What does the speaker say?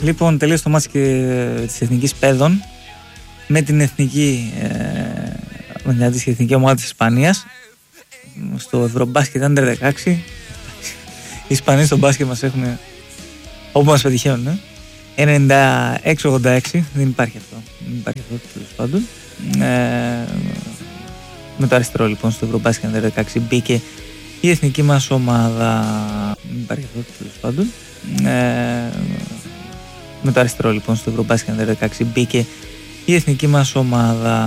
Λοιπόν, τελείωσε το μάτς και της Εθνικής Παιδών με την εθνική, με την αντίστοιχη εθνική ομάδα της Ισπανίας στο Ευρωμπάσκετ Under 16. Οι Ισπανοί στο μπάσκετ μας έχουν όπου μας πετυχαίνουν 96-86. Δεν υπάρχει αυτό τέλος πάντων. Με το αριστερό λοιπόν στο Ευρωμπάσκετ Under 16 μπήκε η εθνική μας ομάδα. Δεν υπάρχει αυτό τέλος πάντων. Με το αριστερό λοιπόν στο Ευρωμπάσκετ Under 16 μπήκε η εθνική μας ομάδα.